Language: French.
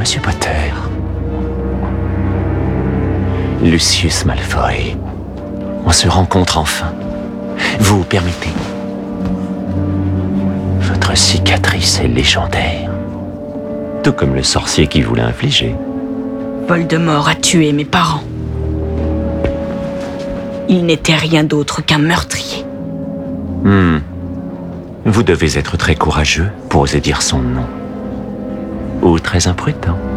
Monsieur Potter. Lucius Malfoy. On se rencontre enfin. Vous permettez? Votre cicatrice est légendaire. Tout comme le sorcier qui vous l'a infligé. Voldemort a tué mes parents. Il n'était rien d'autre qu'un meurtrier. Vous devez être très courageux pour oser dire son nom. Ou très imprudent.